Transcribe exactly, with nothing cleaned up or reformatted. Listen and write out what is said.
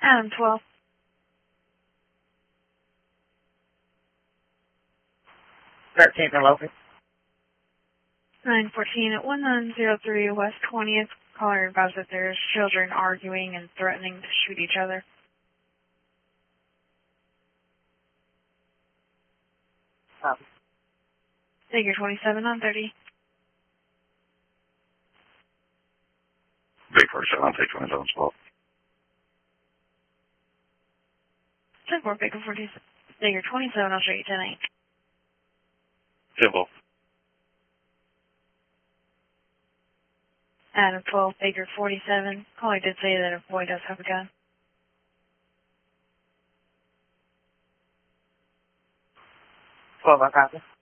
Adam twelve. thirteenth and local. nine fourteen at one nine zero three West twentieth. Caller advised that there's children arguing and threatening to shoot each other. Um, Figure twenty-seven on thirty. Big forty-seven, I'll take twenty-seven spot. ten four, Baker forty-seven. Figure twenty-seven, I'll show you ten eight. Simple. Adam twelve, Baker forty-seven. Caller did say that a boy does have a gun. twelve, I copy.